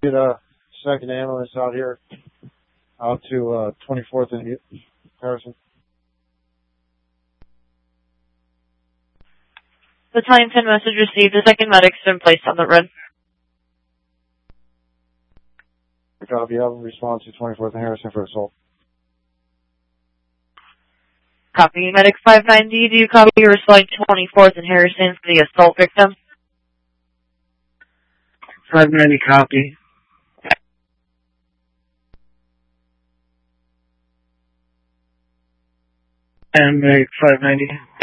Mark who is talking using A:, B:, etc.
A: Get a second ambulance out here, out to 24th and Harrison.
B: Battalion 10 message received. The second medic's been placed on the run.
A: Copy. Have a response to 24th and Harrison for assault.
B: Copy. Medic 590, do you copy? You're responding to 24th and Harrison for the assault victim?
C: 590, copy. And Medic 590.